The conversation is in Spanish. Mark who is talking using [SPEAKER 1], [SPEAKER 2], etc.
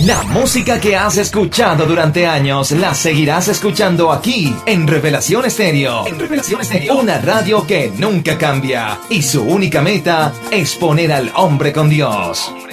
[SPEAKER 1] La música que has escuchado durante años la seguirás escuchando aquí en Revelación Estéreo. En Revelación Estéreo. Una radio que nunca cambia y su única meta es poner al hombre con Dios.